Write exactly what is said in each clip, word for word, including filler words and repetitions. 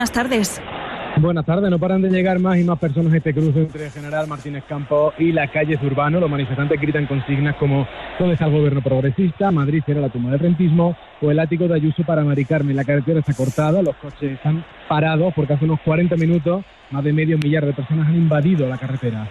Buenas tardes. Buenas tardes, no paran de llegar más y más personas a este cruce entre General Martínez Campos y la calle Zurbano. Los manifestantes gritan consignas como ¿dónde está el gobierno progresista?, Madrid será la tumba del rentismo o el ático de Ayuso para Mari Carmen. La carretera está cortada, los coches están parados porque hace unos cuarenta minutos más de medio millar de personas han invadido la carretera.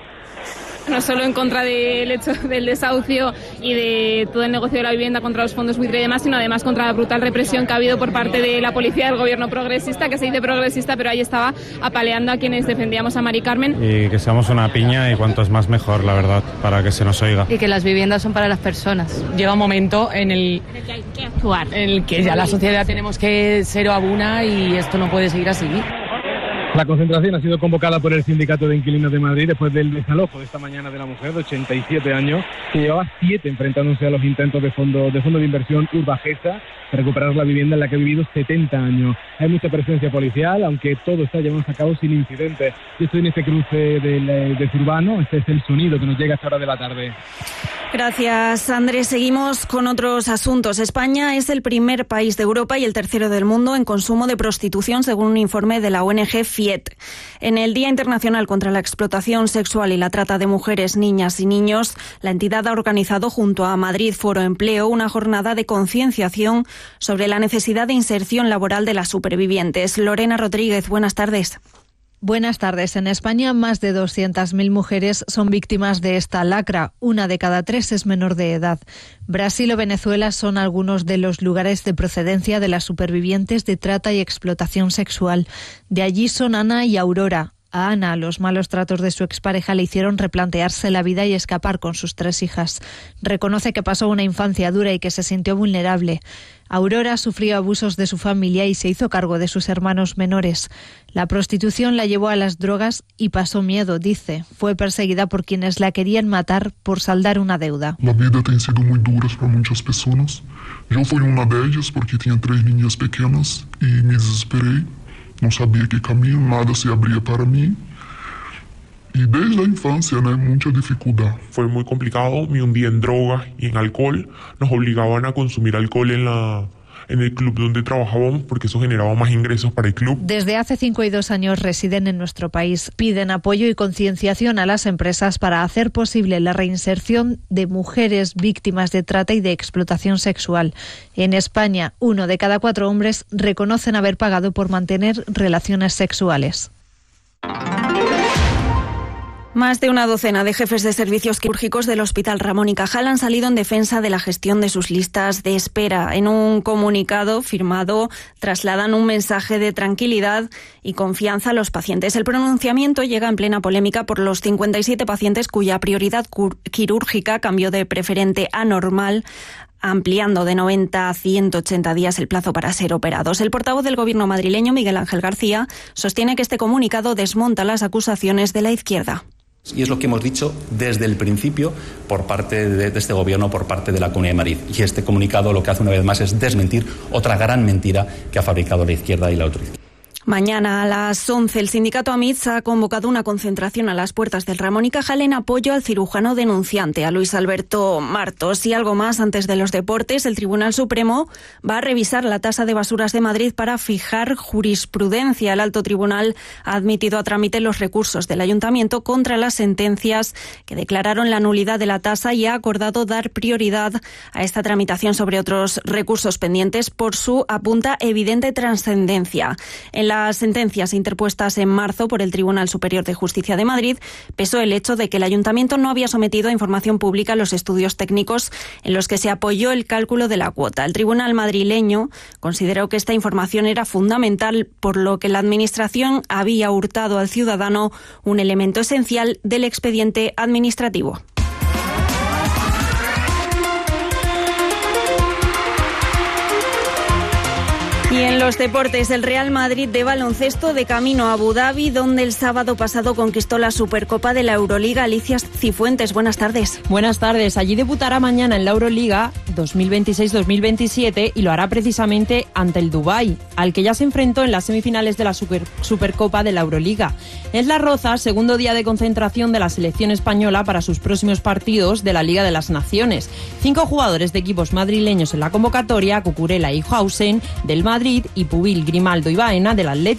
No solo en contra del hecho del desahucio y de todo el negocio de la vivienda contra los fondos buitre y demás, sino además contra la brutal represión que ha habido por parte de la policía del gobierno progresista, que se dice progresista, pero ahí estaba apaleando a quienes defendíamos a Mari Carmen. Y que seamos una piña y cuantos más mejor, la verdad, para que se nos oiga. Y que las viviendas son para las personas. Llega un momento en el, en el que hay que actuar. En el que ya la sociedad tenemos que ser abuna y esto no puede seguir así. La concentración ha sido convocada por el Sindicato de Inquilinos de Madrid después del desalojo de esta mañana de la mujer de ochenta y siete años, que llevaba siete enfrentándose a los intentos de fondo de, fondo de inversión Urbagesa para recuperar la vivienda en la que ha vivido setenta años. Hay mucha presencia policial, aunque todo está llevándose a cabo sin incidentes. Yo estoy en este cruce del, de Zurbano, este es el sonido que nos llega a esta hora de la tarde. Gracias, Andrés. Seguimos con otros asuntos. España es el primer país de Europa y el tercero del mundo en consumo de prostitución, según un informe de la O N G FIET. En el Día Internacional contra la Explotación Sexual y la Trata de Mujeres, Niñas y Niños, la entidad ha organizado junto a Madrid Foro Empleo una jornada de concienciación sobre la necesidad de inserción laboral de las supervivientes. Lorena Rodríguez, buenas tardes. Buenas tardes. En España, más de doscientas mil mujeres son víctimas de esta lacra. Una de cada tres es menor de edad. Brasil o Venezuela son algunos de los lugares de procedencia de las supervivientes de trata y explotación sexual. De allí son Ana y Aurora. A Ana, los malos tratos de su expareja le hicieron replantearse la vida y escapar con sus tres hijas. Reconoce que pasó una infancia dura y que se sintió vulnerable. Aurora sufrió abusos de su familia y se hizo cargo de sus hermanos menores. La prostitución la llevó a las drogas y pasó miedo, dice. Fue perseguida por quienes la querían matar por saldar una deuda. La vida ha sido muy dura para muchas personas. Yo fui una de ellas porque tenía tres niñas pequeñas y me desesperé. No sabía qué camino, nada se abría para mí. Y desde la infancia, ¿no? Mucha dificultad. Fue muy complicado, me hundí en drogas y en alcohol. Nos obligaban a consumir alcohol en la... en el club donde trabajábamos porque eso generaba más ingresos para el club. Desde hace cinco y dos años residen en nuestro país. Piden apoyo y concienciación a las empresas para hacer posible la reinserción de mujeres víctimas de trata y de explotación sexual. En España, uno de cada cuatro hombres reconocen haber pagado por mantener relaciones sexuales. Más de una docena de jefes de servicios quirúrgicos del Hospital Ramón y Cajal han salido en defensa de la gestión de sus listas de espera. En un comunicado firmado trasladan un mensaje de tranquilidad y confianza a los pacientes. El pronunciamiento llega en plena polémica por los cincuenta y siete pacientes cuya prioridad quirúrgica cambió de preferente a normal, ampliando de noventa a ciento ochenta días el plazo para ser operados. El portavoz del Gobierno madrileño, Miguel Ángel García, sostiene que este comunicado desmonta las acusaciones de la izquierda. Y es lo que hemos dicho desde el principio por parte de, de este Gobierno, por parte de la Comunidad de Madrid. Y este comunicado lo que hace una vez más es desmentir otra gran mentira que ha fabricado la izquierda y la autoridad. Mañana a las once el sindicato AMITS ha convocado una concentración a las puertas del Ramón y Cajal en apoyo al cirujano denunciante, a Luis Alberto Martos. Y algo más antes de los deportes, el Tribunal Supremo va a revisar la tasa de basuras de Madrid para fijar jurisprudencia. El Alto Tribunal ha admitido a trámite los recursos del Ayuntamiento contra las sentencias que declararon la nulidad de la tasa y ha acordado dar prioridad a esta tramitación sobre otros recursos pendientes por su, apunta, evidente trascendencia. En la Las sentencias interpuestas en marzo por el Tribunal Superior de Justicia de Madrid pesó el hecho de que el Ayuntamiento no había sometido a información pública los estudios técnicos en los que se apoyó el cálculo de la cuota. El Tribunal madrileño consideró que esta información era fundamental, por lo que la Administración había hurtado al ciudadano un elemento esencial del expediente administrativo. Y en los deportes, el Real Madrid de baloncesto de camino a Abu Dhabi, donde el sábado pasado conquistó la Supercopa de la Euroliga. Alicia Cifuentes, buenas tardes. Buenas tardes. Allí debutará mañana en la Euroliga dos mil veintiséis dos mil veintisiete y lo hará precisamente ante el Dubái, al que ya se enfrentó en las semifinales de la Super, Supercopa de la Euroliga. Es La Rozas, segundo día de concentración de la selección española para sus próximos partidos de la Liga de las Naciones. Cinco jugadores de equipos madrileños en la convocatoria: Cucurella y Hausen del Madrid y Pubil, Grimaldo y Baena del Atlético.